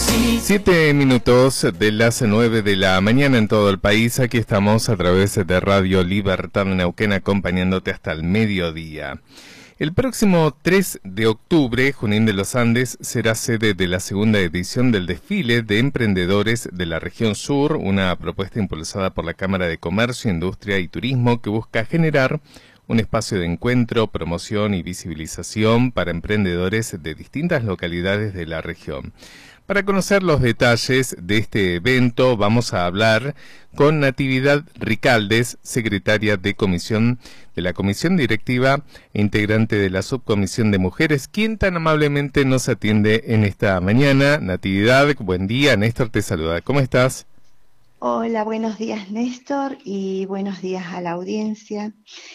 7 minutos de las 9 de la mañana en todo el país. Aquí estamos a través de Radio Libertad Neuquén acompañándote hasta el mediodía. El próximo 3 de octubre, Junín de los Andes será sede de la segunda edición del desfile de emprendedores de la región sur, una propuesta impulsada por la Cámara de Comercio, Industria y Turismo que busca generar un espacio de encuentro, promoción y visibilización para emprendedores de distintas localidades de la región. Para conocer los detalles de este evento vamos a hablar con Natividad Ricaldes, secretaria de la Comisión Directiva e integrante de la Subcomisión de Mujeres, quien tan amablemente nos atiende en esta mañana. Natividad, buen día, Néstor te saluda. ¿Cómo estás? Hola, buenos días Néstor y buenos días a la audiencia.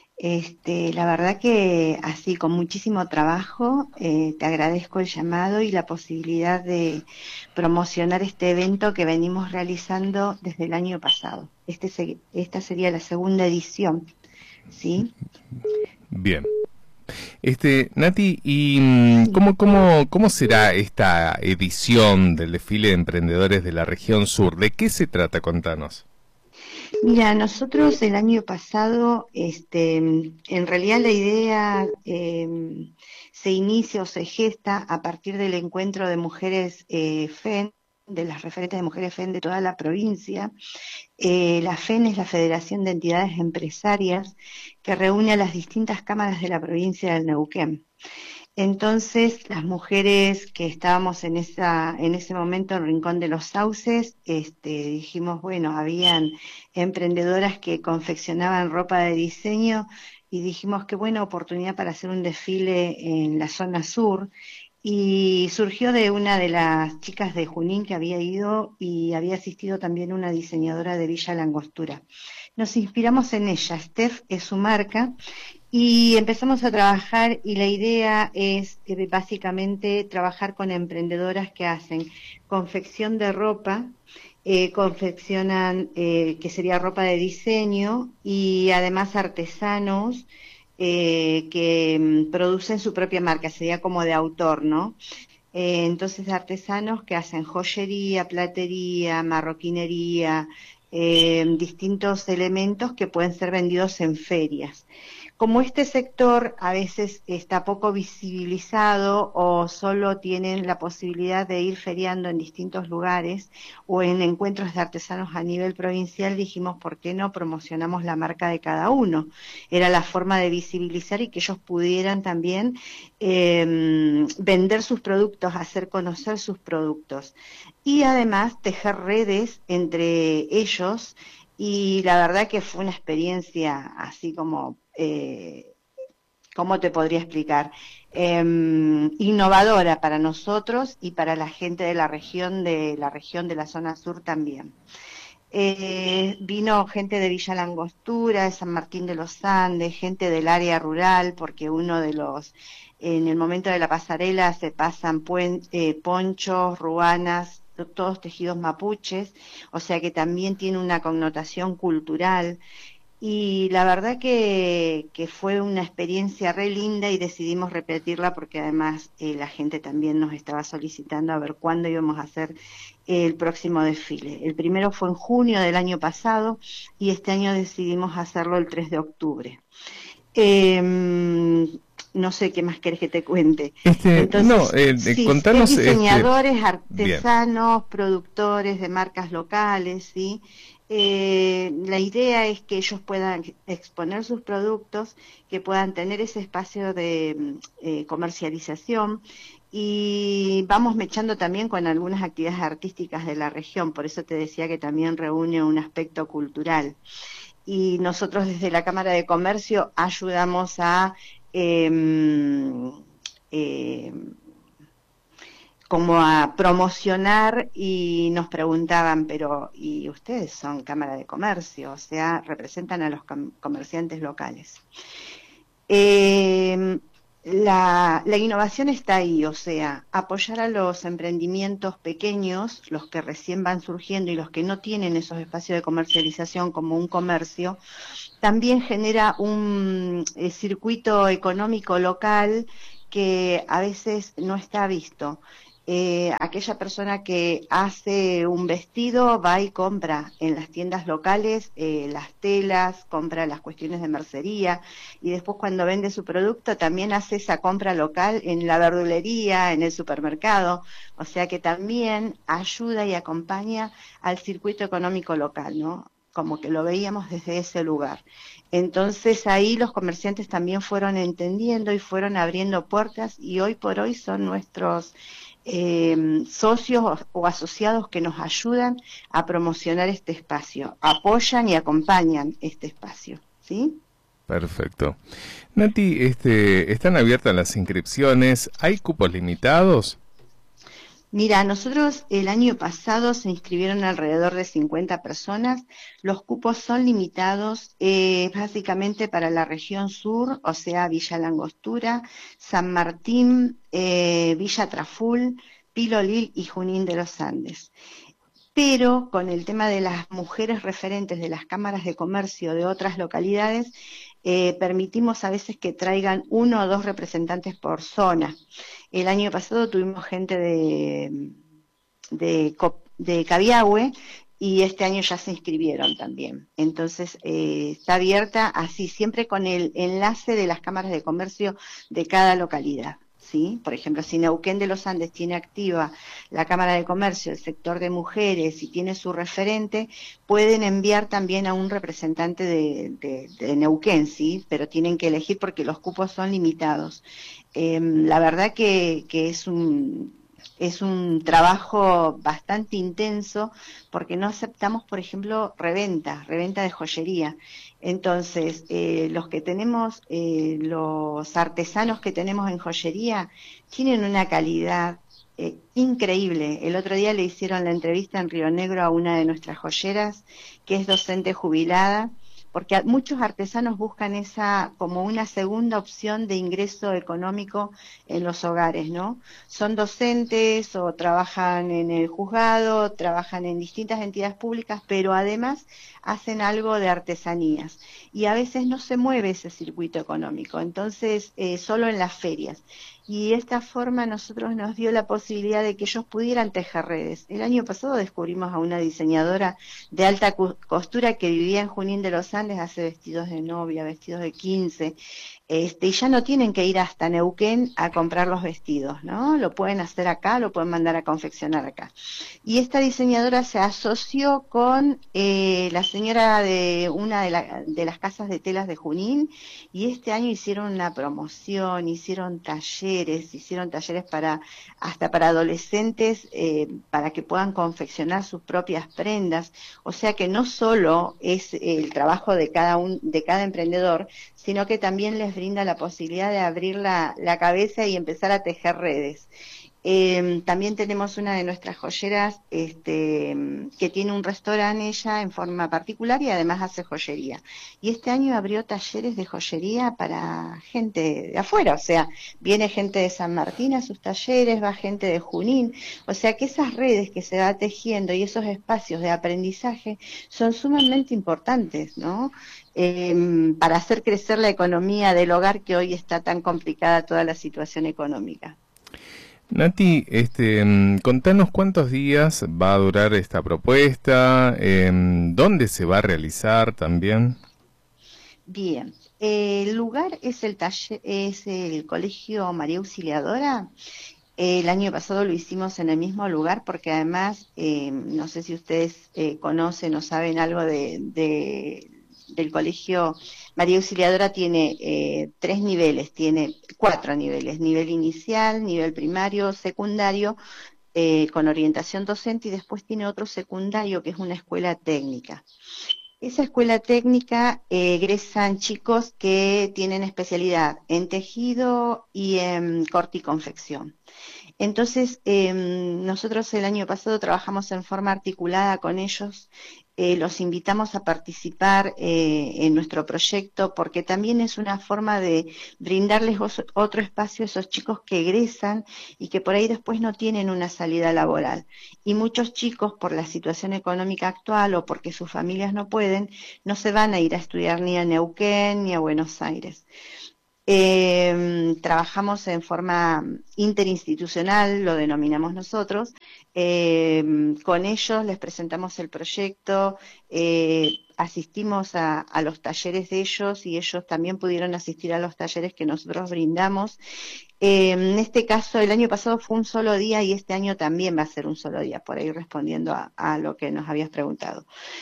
La verdad que así con muchísimo trabajo te agradezco el llamado y la posibilidad de promocionar este evento que venimos realizando desde el año pasado. Esta sería la segunda edición, ¿sí? Bien. Nati, ¿y cómo será esta edición del desfile de emprendedores de la región sur? ¿De qué se trata? Contanos. Mira, nosotros el año pasado, en realidad la idea se inicia o se gesta a partir del encuentro de mujeres FEN, de las referentes de mujeres FEN de toda la provincia. La FEN es la Federación de Entidades Empresarias que reúne a las distintas cámaras de la provincia del Neuquén. Entonces, las mujeres que estábamos en ese momento en Rincón de los Sauces, dijimos, bueno, habían emprendedoras que confeccionaban ropa de diseño y dijimos qué buena oportunidad para hacer un desfile en la zona sur. Y surgió de una de las chicas de Junín que había ido y había asistido también una diseñadora de Villa Langostura. Nos inspiramos en ella, Steph es su marca, y empezamos a trabajar y la idea es básicamente trabajar con emprendedoras que hacen confección de ropa, confeccionan que sería ropa de diseño y además artesanos que producen su propia marca, sería como de autor, ¿no? Entonces artesanos que hacen joyería, platería, marroquinería, distintos elementos que pueden ser vendidos en ferias. Como este sector a veces está poco visibilizado o solo tienen la posibilidad de ir feriando en distintos lugares o en encuentros de artesanos a nivel provincial, dijimos, ¿por qué no promocionamos la marca de cada uno? Era la forma de visibilizar y que ellos pudieran también vender sus productos, hacer conocer sus productos y además tejer redes entre ellos. Y la verdad que fue una experiencia así como, ¿cómo te podría explicar? Innovadora para nosotros y para la gente de la región de la zona sur también. Vino gente de Villa Langostura, de San Martín de los Andes, gente del área rural, porque en el momento de la pasarela se pasan ponchos, ruanas, todos tejidos mapuches, o sea que también tiene una connotación cultural. Y la verdad que fue una experiencia re linda y decidimos repetirla porque además la gente también nos estaba solicitando a ver cuándo íbamos a hacer el próximo desfile. El primero fue en junio del año pasado y este año decidimos hacerlo el 3 de octubre. No sé qué más querés que te cuente. Entonces, sí, contanos, diseñadores, artesanos, bien. Productores de marcas locales, ¿sí? La idea es que ellos puedan exponer sus productos, que puedan tener ese espacio de comercialización y vamos mechando también con algunas actividades artísticas de la región, por eso te decía que también reúne un aspecto cultural. Y nosotros desde la Cámara de Comercio ayudamos a como a promocionar y nos preguntaban, pero ¿y ustedes son Cámara de Comercio? O sea, representan a los comerciantes locales. La innovación está ahí, o sea, apoyar a los emprendimientos pequeños, los que recién van surgiendo y los que no tienen esos espacios de comercialización como un comercio, también genera un circuito económico local que a veces no está visto. aquella persona que hace un vestido va y compra en las tiendas locales las telas, compra las cuestiones de mercería y después cuando vende su producto también hace esa compra local en la verdulería, en el supermercado, o sea que también ayuda y acompaña al circuito económico local, ¿no? Como que lo veíamos desde ese lugar. Entonces ahí los comerciantes también fueron entendiendo y fueron abriendo puertas y hoy por hoy son nuestros socios o asociados que nos ayudan a promocionar este espacio, apoyan y acompañan este espacio, ¿sí? Perfecto. Nati, ¿están abiertas las inscripciones? ¿Hay cupos limitados? Mira, nosotros el año pasado se inscribieron alrededor de 50 personas. Los cupos son limitados básicamente para la región sur, o sea, Villa Langostura, San Martín, Villa Traful, Pilolil y Junín de los Andes. Pero con el tema de las mujeres referentes de las cámaras de comercio de otras localidades, permitimos a veces que traigan uno o dos representantes por zona. El año pasado tuvimos gente de Cabiahue y este año ya se inscribieron también. Entonces, está abierta así, siempre con el enlace de las cámaras de comercio de cada localidad. ¿Sí? Por ejemplo, si Neuquén de los Andes tiene activa la Cámara de Comercio, el sector de mujeres y tiene su referente, pueden enviar también a un representante de Neuquén, ¿sí? Pero tienen que elegir porque los cupos son limitados. La verdad que es un trabajo bastante intenso porque no aceptamos, por ejemplo, reventa de joyería. Entonces, los que tenemos, los artesanos que tenemos en joyería, tienen una calidad increíble. El otro día le hicieron la entrevista en Río Negro a una de nuestras joyeras, que es docente jubilada, porque muchos artesanos buscan esa como una segunda opción de ingreso económico en los hogares, ¿no? Son docentes o trabajan en el juzgado, trabajan en distintas entidades públicas, pero además hacen algo de artesanías y a veces no se mueve ese circuito económico, entonces solo en las ferias. Y esta forma nosotros nos dio la posibilidad de que ellos pudieran tejer redes. El año pasado descubrimos a una diseñadora de alta costura que vivía en Junín de los Andes, hace vestidos de novia, vestidos de 15, y ya no tienen que ir hasta Neuquén a comprar los vestidos, ¿no? Lo pueden hacer acá, lo pueden mandar a confeccionar acá. Y esta diseñadora se asoció con la señora de una de las casas de telas de Junín y este año hicieron una promoción, hicieron talleres para hasta para adolescentes para que puedan confeccionar sus propias prendas. O sea que no solo es el trabajo de cada emprendedor, sino que también les brinda la posibilidad de abrir la cabeza y empezar a tejer redes. También tenemos una de nuestras joyeras que tiene un restaurante ella en forma particular y además hace joyería. Y este año abrió talleres de joyería para gente de afuera, o sea, viene gente de San Martín a sus talleres, va gente de Junín, o sea que esas redes que se va tejiendo y esos espacios de aprendizaje son sumamente importantes, ¿no? Para hacer crecer la economía del hogar que hoy está tan complicada toda la situación económica. Nati, contanos cuántos días va a durar esta propuesta, dónde se va a realizar también. Bien, el lugar es es el Colegio María Auxiliadora. El año pasado lo hicimos en el mismo lugar porque además, no sé si ustedes conocen o saben algo del colegio María Auxiliadora, tiene tres niveles, tiene cuatro niveles, nivel inicial, nivel primario, secundario, con orientación docente y después tiene otro secundario que es una escuela técnica. Esa escuela técnica egresan chicos que tienen especialidad en tejido y en corte y confección. Entonces, nosotros el año pasado trabajamos en forma articulada con ellos, los invitamos a participar en nuestro proyecto porque también es una forma de brindarles otro espacio a esos chicos que egresan y que por ahí después no tienen una salida laboral. Y muchos chicos, por la situación económica actual o porque sus familias no pueden, no se van a ir a estudiar ni a Neuquén ni a Buenos Aires. Trabajamos en forma interinstitucional, lo denominamos nosotros. Con ellos les presentamos el proyecto, asistimos a los talleres de ellos y ellos también pudieron asistir a los talleres que nosotros brindamos. En este caso, el año pasado fue un solo día y este año también va a ser un solo día, por ahí respondiendo a lo que nos habías preguntado.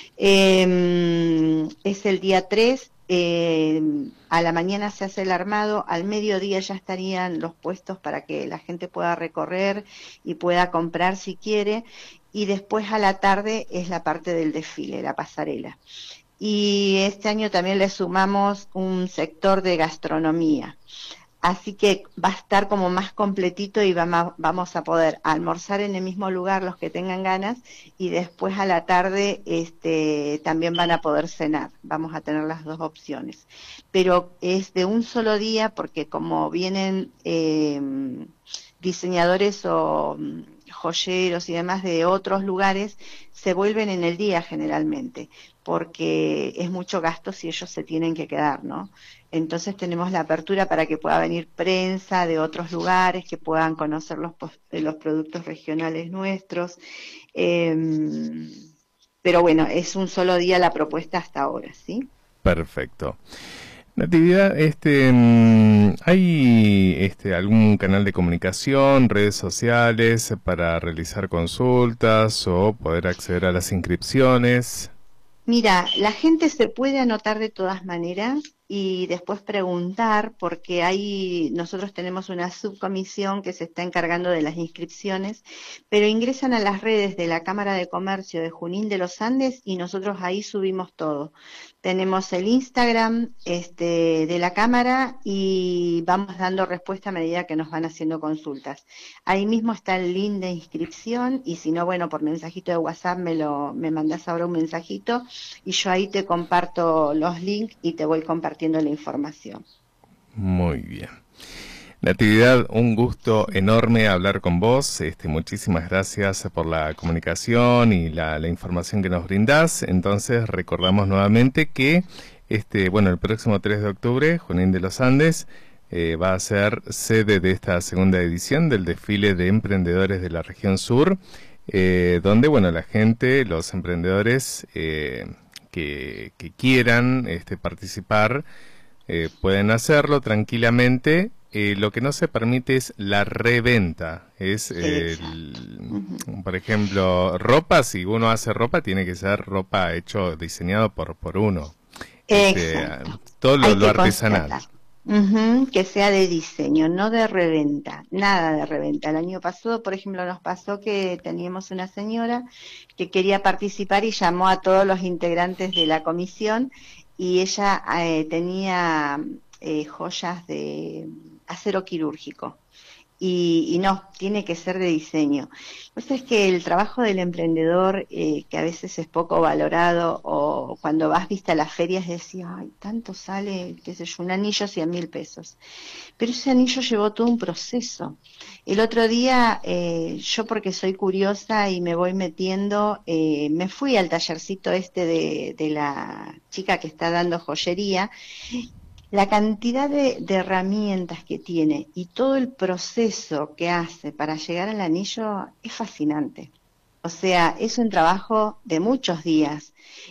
Es el día 3, a la mañana se hace el armado, al mediodía ya estarían los puestos para que la gente pueda recorrer y pueda comprar si quiere, y después a la tarde es la parte del desfile, la pasarela. Y este año también le sumamos un sector de gastronomía. Así que va a estar como más completito y vamos a poder almorzar en el mismo lugar los que tengan ganas y después a la tarde también van a poder cenar. Vamos a tener las dos opciones. Pero es de un solo día porque como vienen diseñadores o joyeros y demás de otros lugares, se vuelven en el día generalmente, porque es mucho gasto si ellos se tienen que quedar, ¿no? Entonces tenemos la apertura para que pueda venir prensa de otros lugares, que puedan conocer los productos regionales nuestros. Pero bueno, es un solo día la propuesta hasta ahora, ¿sí? Perfecto. Natividad, ¿hay algún canal de comunicación, redes sociales para realizar consultas o poder acceder a las inscripciones? Mira, la gente se puede anotar de todas maneras y después preguntar, porque nosotros tenemos una subcomisión que se está encargando de las inscripciones, pero ingresan a las redes de la Cámara de Comercio de Junín de los Andes y nosotros ahí subimos todo. Tenemos el Instagram de la Cámara y vamos dando respuesta a medida que nos van haciendo consultas. Ahí mismo está el link de inscripción y si no, bueno, por mensajito de WhatsApp me mandás ahora un mensajito y yo ahí te comparto los links y te voy compartiendo la información. Muy bien. Natividad, un gusto enorme hablar con vos. Muchísimas gracias por la comunicación y la información que nos brindás. Entonces, recordamos nuevamente que el próximo 3 de octubre, Junín de los Andes va a ser sede de esta segunda edición del desfile de emprendedores de la región sur, donde, la gente, los emprendedores que quieran participar, pueden hacerlo tranquilamente. Lo que no se permite es la reventa. Por ejemplo, ropa, si uno hace ropa, tiene que ser ropa diseñado por uno. Todo lo artesanal. Que sea de diseño, no de reventa, nada de reventa. El año pasado, por ejemplo, nos pasó que teníamos una señora que quería participar y llamó a todos los integrantes de la comisión y ella tenía joyas de acero quirúrgico. Y no, tiene que ser de diseño. Pues es que el trabajo del emprendedor, que a veces es poco valorado, o cuando vas, viste, a las ferias decís, ay, tanto sale, qué sé yo, un anillo 100.000 pesos. Pero ese anillo llevó todo un proceso. El otro día, yo porque soy curiosa y me voy metiendo, me fui al tallercito de la chica que está dando joyería. La cantidad de herramientas que tiene y todo el proceso que hace para llegar al anillo es fascinante. O sea, es un trabajo de muchos días.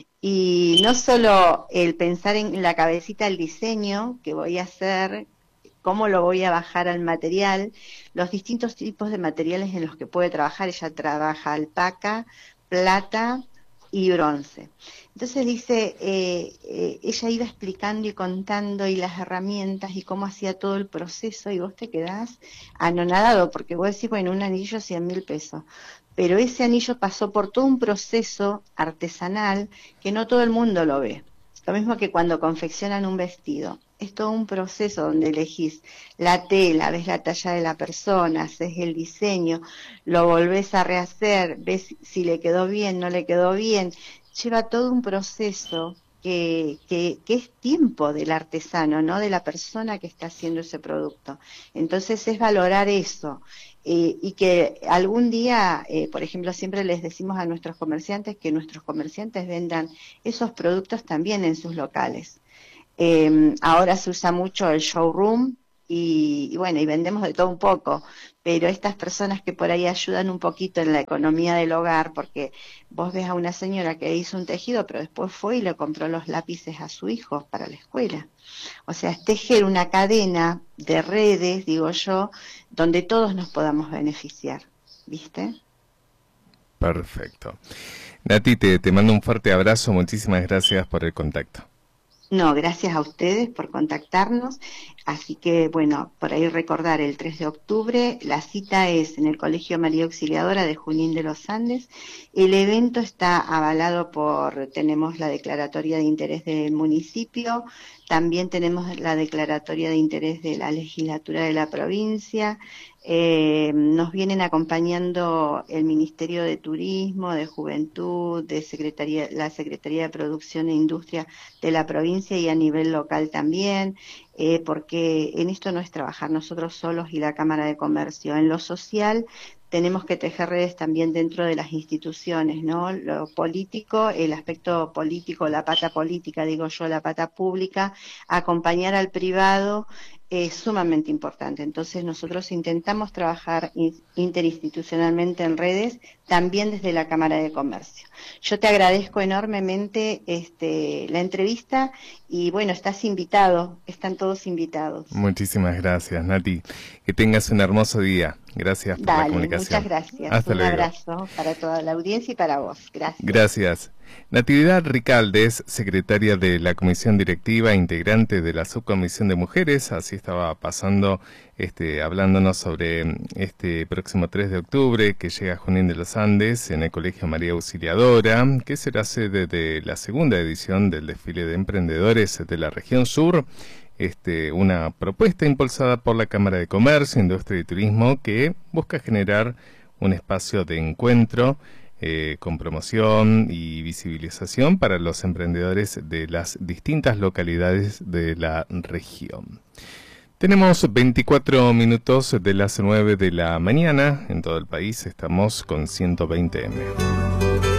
Y no solo el pensar en la cabecita el diseño que voy a hacer, cómo lo voy a bajar al material, los distintos tipos de materiales en los que puede trabajar. Ella trabaja alpaca, plata y bronce. Entonces dice, ella iba explicando y contando y las herramientas y cómo hacía todo el proceso y vos te quedás anonadado porque vos decís, bueno, un anillo 100.000 pesos. Pero ese anillo pasó por todo un proceso artesanal que no todo el mundo lo ve. Lo mismo que cuando confeccionan un vestido. Es todo un proceso donde elegís la tela, ves la talla de la persona, haces el diseño, lo volvés a rehacer, ves si le quedó bien, no le quedó bien. Lleva todo un proceso que es tiempo del artesano, no de la persona que está haciendo ese producto. Entonces es valorar eso. Y que algún día, por ejemplo, siempre les decimos a nuestros comerciantes que nuestros comerciantes vendan esos productos también en sus locales. Ahora se usa mucho el showroom y bueno, y vendemos de todo un poco, pero estas personas que por ahí ayudan un poquito en la economía del hogar, porque vos ves a una señora que hizo un tejido, pero después fue y le compró los lápices a su hijo para la escuela. O sea, es tejer una cadena de redes, digo yo, donde todos nos podamos beneficiar, ¿viste? Perfecto. Nati, te mando un fuerte abrazo, muchísimas gracias por el contacto. No, gracias a ustedes por contactarnos. Así que, bueno, por ahí recordar el 3 de octubre, la cita es en el Colegio María Auxiliadora de Junín de los Andes. El evento está avalado tenemos la declaratoria de interés del municipio, también tenemos la declaratoria de interés de la legislatura de la provincia. Nos vienen acompañando el Ministerio de Turismo, de Juventud, la Secretaría de Producción e Industria de la provincia y a nivel local también, porque en esto no es trabajar nosotros solos y la Cámara de Comercio. En lo social tenemos que tejer redes también dentro de las instituciones, ¿no? Lo político, el aspecto político, la pata política, digo yo, la pata pública, acompañar al privado es sumamente importante. Entonces nosotros intentamos trabajar interinstitucionalmente en redes, también desde la Cámara de Comercio. Yo te agradezco enormemente la entrevista y bueno, estás invitado, están todos invitados. Muchísimas gracias, Nati. Que tengas un hermoso día. Gracias por la comunicación. Muchas gracias. Hasta un luego. abrazo para toda la audiencia y para vos. Gracias. Gracias. Natividad Ricalde es secretaria de la Comisión Directiva, integrante de la Subcomisión de Mujeres. Así estaba pasando, hablándonos sobre este próximo 3 de octubre que llega a Junín de los Andes en el Colegio María Auxiliadora, que será sede de la segunda edición del desfile de emprendedores de la región sur. Una propuesta impulsada por la Cámara de Comercio, Industria y Turismo que busca generar un espacio de encuentro con promoción y visibilización para los emprendedores de las distintas localidades de la región. Tenemos 24 minutos de las 9 de la mañana en todo el país, estamos con 120M.